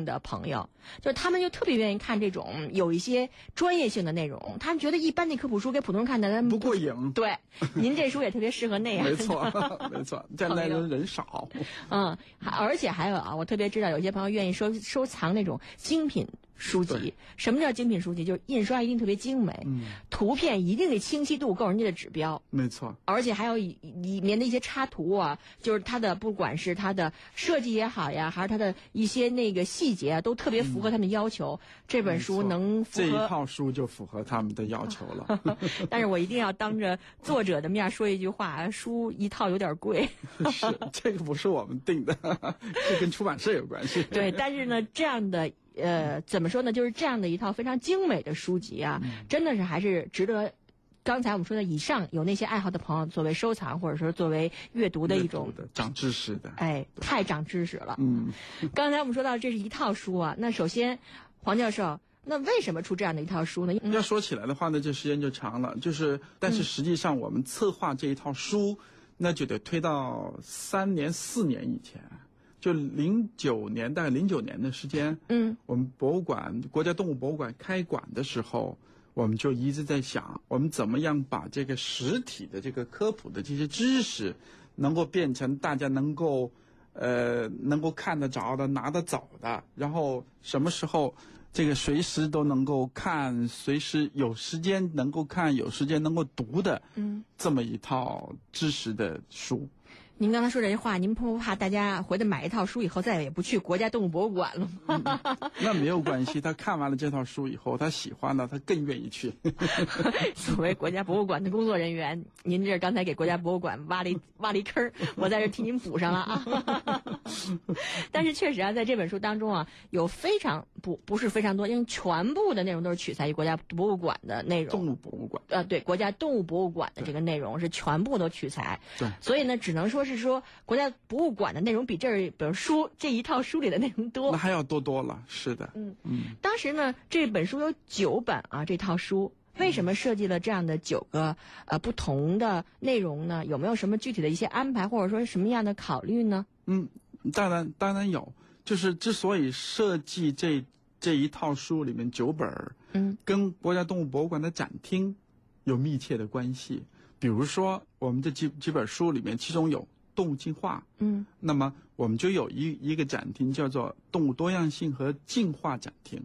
的朋友，就是他们就特别愿意看这种有一些专业性的内容，他们觉得一般的科普书给普通人看的不过瘾。 对，您这书也特别适合那样。 没错，没错，这样的人少。 而且还有啊，我特别知道有些朋友愿意收藏那种精品书籍。什么叫精品书籍？就是印刷一定特别精美，图片一定的清晰度够人家的指标。 没错， 而且还有里面的一些插图啊，就是它的不管是它的设计也好呀，还是它的一些那个细节啊，都特别符合他们的要求。这本书能符合这一套书就符合他们的要求了。 但是我一定要当着作者的面说一句话，书一套有点贵。 是，这个不是我们定的，这跟出版社有关系。 对，但是呢，这样的怎么说呢？就是这样的一套非常精美的书籍啊，真的是还是值得。刚才我们说的以上有那些爱好的朋友作为收藏或者说作为阅读的一种长知识的， 太长知识了。刚才我们说到这是一套书啊，那首先黄教授，那为什么出这样的一套书呢？ 要说起来的话呢，这时间就长了，但是实际上我们策划这一套书，那就得推到3年4年以前。就09年，大概09年的时间，我们国家动物博物馆开馆的时候，我们就一直在想，我们怎么样把这个实体的这个科普的这些知识，能够变成大家能够看得着的、拿得走的，然后什么时候这个随时都能够看，随时有时间能够看，有时间能够读的，这么一套知识的书。 您刚才说这些话，您不怕大家回来买一套书以后再也不去国家动物博物馆了吗？ 那没有关系，他看完了这套书以后，他喜欢了，他更愿意去。 作为国家博物馆的工作人员，您这刚才给国家博物馆挖了一坑，我在这替您补上了啊。但是确实啊，在这本书当中啊，有不是非常多，因为全部的内容都是取材于国家博物馆的内容。 动物博物馆。 对，国家动物博物馆的这个内容是全部都取材。 对。 所以呢，只能说是国家博物馆的内容比本书这一套书里的内容多。 那还要多了，是的。 当时呢，这本书有9本啊，这套书为什么设计了这样的9个不同的内容呢？有没有什么具体的一些安排，或者说什么样的考虑呢？ 当然有，就是之所以设计这一套书里面9本，跟国家动物博物馆的展厅有密切的关系。比如说我们这几本书里面，其中有动物进化，那么我们就有一个展厅叫做动物多样性和进化展厅。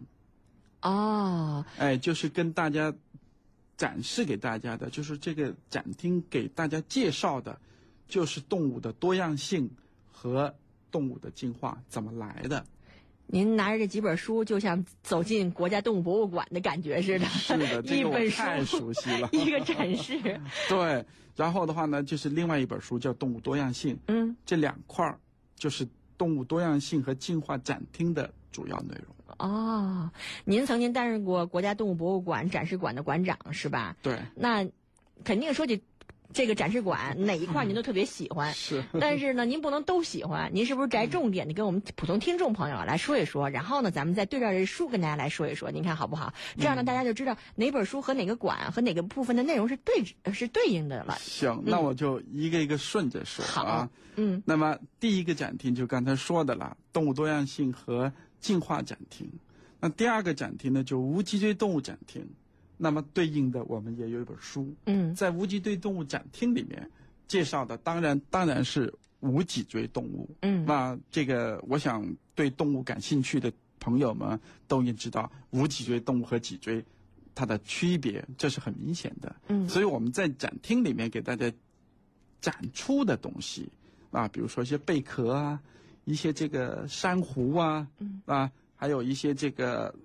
就是跟大家展示给大家的，就是这个展厅给大家介绍的，就是动物的多样性和动物的进化怎么来的。 您拿着这几本书，就像走进国家动物博物馆的感觉似的。 是的，这个我太熟悉了。 一个展示。 对，然后的话呢，就是另外一本书叫《动物多样性》。这2块就是动物多样性和进化展厅的主要内容。 您曾经担任过国家动物博物馆展示馆的馆长是吧？ 对。 那肯定说起这个展示馆哪一块您都特别喜欢， 是。 但是呢，您不能都喜欢，您是不是摘重点的跟我们普通听众朋友来说一说，然后呢，咱们再对照这书跟大家来说一说，您看好不好？这样呢，大家就知道哪本书和哪个馆和哪个部分的内容是对应的了。 行，那我就一个一个顺着说啊。那么第一个展厅就刚才说的了，动物多样性和进化展厅。那第2个展厅呢，就无脊椎动物展厅。那么对应的我们也有一本书，在无脊椎动物展厅里面介绍的当然是无脊椎动物。那这个我想对动物感兴趣的朋友们都应知道，无脊椎动物和脊椎它的区别，这是很明显的。所以我们在展厅里面给大家展出的东西比如说一些贝壳啊，一些这个珊瑚啊，还有一些这个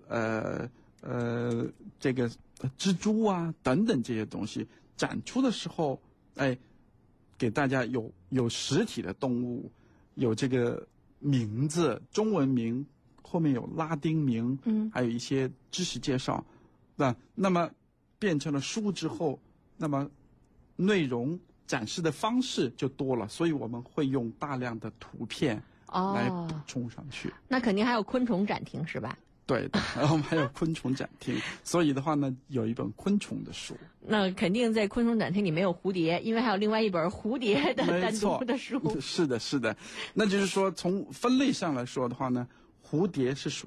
这个蜘蛛啊等等这些东西展出的时候，给大家有实体的动物，有这个名字，中文名后面有拉丁名，还有一些知识介绍。那么变成了书之后，那么内容展示的方式就多了，所以我们会用大量的图片来补充上去。 那肯定还有昆虫展厅是吧？ 对的，然后我们还有昆虫展厅，所以的话呢，有一本昆虫的书。 那肯定在昆虫展厅里没有蝴蝶，因为还有另外一本蝴蝶的单独的书。 是的。那就是说，从分类上来说的话呢，蝴蝶是属